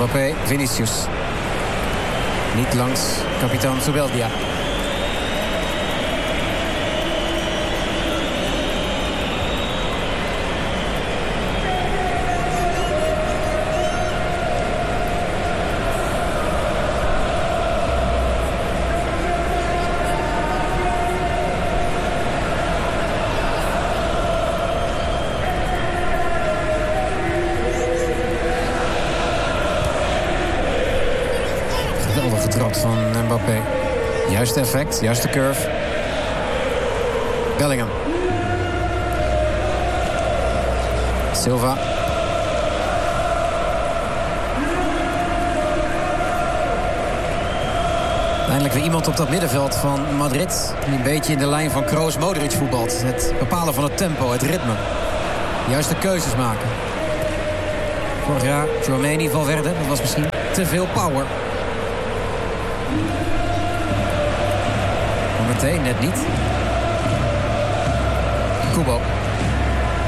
Mbappé, Vinicius. Niet langs kapitein Zubeldia. Getrapt van Mbappé. Juiste effect, juiste curve. Bellingham. Silva. Eindelijk weer iemand op dat middenveld van Madrid. Die een beetje in de lijn van Kroos, Modric voetbalt. Het bepalen van het tempo, het ritme. Juiste keuzes maken. Vorig jaar Tchouaméni, Valverde. Dat was misschien te veel power. Maar meteen net niet. Kubo.